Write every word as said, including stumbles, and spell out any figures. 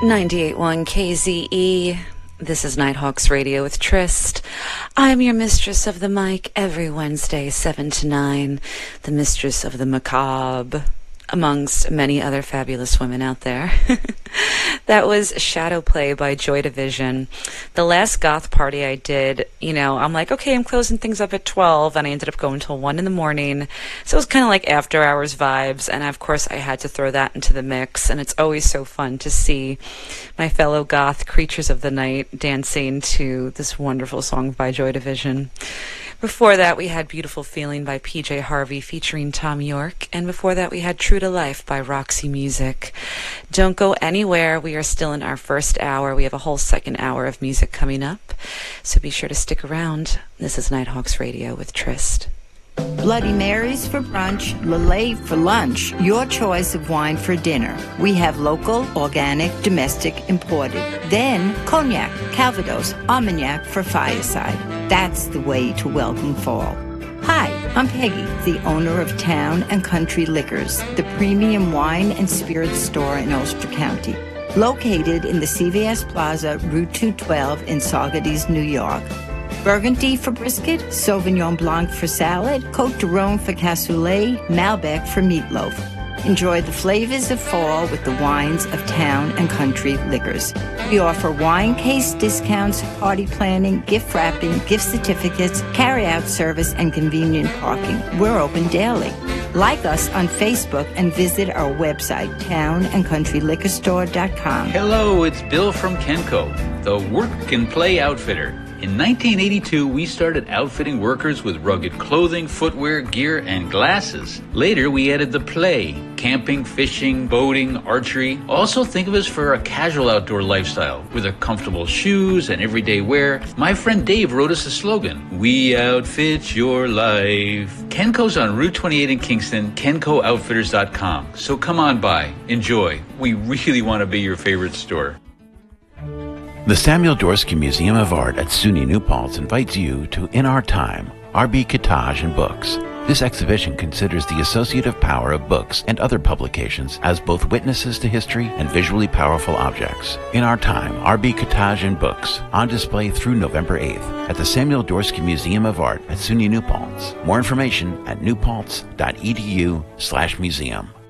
ninety-eight point one K Z E. This is Nighthawks Radio with Trist. I'm your mistress of the mic every Wednesday, seven to nine. The mistress of the macabre, amongst many other fabulous women out there. That was Shadow Play by Joy Division. The last goth party I did, you know, I'm like, okay, I'm closing things up at twelve, and I ended up going till one in the morning. So it was kind of like after hours vibes, and of course I had to throw that into the mix, and it's always so fun to see my fellow goth creatures of the night dancing to this wonderful song by Joy Division. Before that, we had Beautiful Feeling by P J Harvey featuring Tom York. And before that, we had True to Life by Roxy Music. Don't go anywhere. We are still in our first hour. We have a whole second hour of music coming up. So be sure to stick around. This is Nighthawks Radio with Trist. Bloody Marys for brunch, Lillet for lunch, your choice of wine for dinner. We have local, organic, domestic, imported. Then Cognac, Calvados, Armagnac for fireside. That's the way to welcome fall. Hi, I'm Peggy, the owner of Town and Country Liquors, the premium wine and spirits store in Ulster County. Located in the C V S Plaza, Route two twelve in Saugerties, New York. Burgundy for brisket, Sauvignon Blanc for salad, Côte de Rhône for cassoulet, Malbec for meatloaf. Enjoy the flavors of fall with the wines of Town and Country Liquors. We offer wine case discounts, party planning, gift wrapping, gift certificates, carry-out service, and convenient parking. We're open daily. Like us on Facebook and visit our website, town and country liquor store dot com. Hello, it's Bill from Kenco, the work and play outfitter. In nineteen eighty-two, we started outfitting workers with rugged clothing, footwear, gear, and glasses. Later, we added the play, camping, fishing, boating, archery. Also think of us for a casual outdoor lifestyle with a comfortable shoes and everyday wear. My friend Dave wrote us a slogan, "We outfit your life." Kenco's on Route twenty-eight in Kingston, kenco outfitters dot com. So come on by, enjoy. We really want to be your favorite store. The Samuel Dorsky Museum of Art at SUNY New Paltz invites you to In Our Time, R B Kitaj and Books. This exhibition considers the associative power of books and other publications as both witnesses to history and visually powerful objects. In Our Time, R B Kitaj and Books, on display through November eighth at the Samuel Dorsky Museum of Art at SUNY New Paltz. More information at newpaltz dot e d u slash museum.